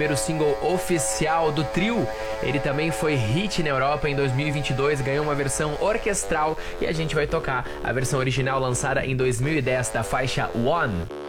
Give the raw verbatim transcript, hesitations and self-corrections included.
primeiro single oficial do trio. Ele também foi hit na Europa em dois mil e vinte e dois, ganhou uma versão orquestral e a gente vai tocar a versão original lançada em dois mil e dez da faixa One.